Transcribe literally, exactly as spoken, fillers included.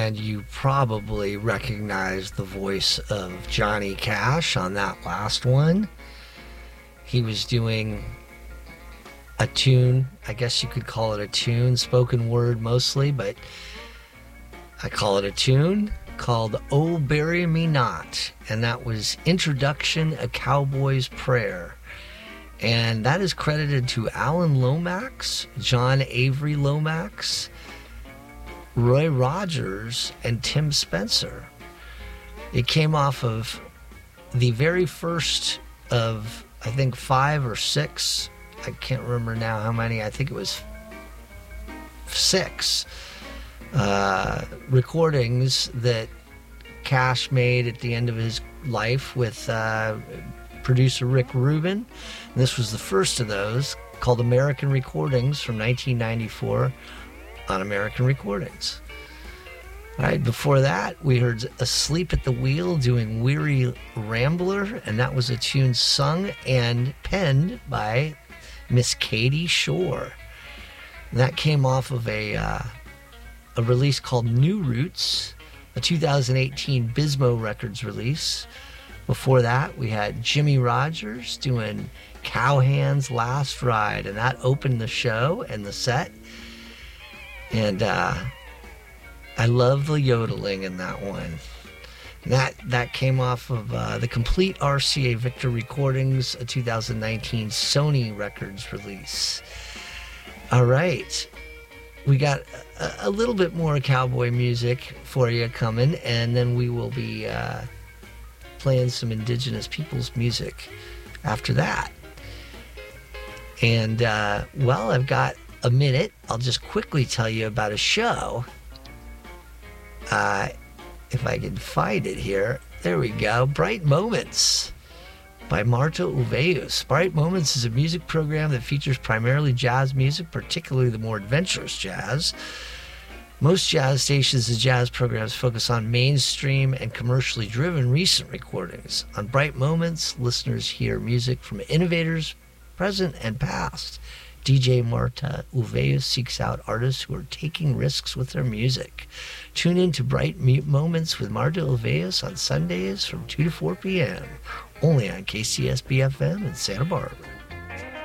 And you probably recognize the voice of Johnny Cash on that last one. He was doing a tune, I guess you could call it a tune, spoken word mostly, but I call it a tune, called Oh Bury Me Not. And that was Introduction, A Cowboy's Prayer. And that is credited to Alan Lomax, John Avery Lomax, Roy Rogers, and Tim Spencer. It came off of the very first of, I think, five or six, I can't remember now how many, I think it was six uh, recordings that Cash made at the end of his life with uh, producer Rick Rubin. And this was the first of those, called American Recordings from nineteen ninety-four on American Recordings. All right, before that, we heard Asleep at the Wheel doing Weary Rambler, and that was a tune sung and penned by Miss Katie Shore. And that came off of a uh, a release called New Roots, a two thousand eighteen Bismo Records release. Before that, we had Jimmy Rogers doing Cowhand's Last Ride, and that opened the show and the set. And uh, I love the yodeling in that one. And that, that came off of uh, the complete R C A Victor Recordings, a two thousand nineteen Sony Records release. All right. We got a, a little bit more cowboy music for you coming, and then we will be uh, playing some indigenous people's music after that. And, uh, well, I've got a minute. I'll just quickly tell you about a show. Uh, if I can find it here. There we go. Bright Moments by Marta Uveus. Bright Moments is a music program that features primarily jazz music, particularly the more adventurous jazz. Most jazz stations and jazz programs focus on mainstream and commercially driven recent recordings. On Bright Moments, listeners hear music from innovators, present and past. D J Marta Uveus seeks out artists who are taking risks with their music. Tune in to Bright Moments with Marta Uveus on Sundays from two to four p.m. only on K C S B F M in Santa Barbara.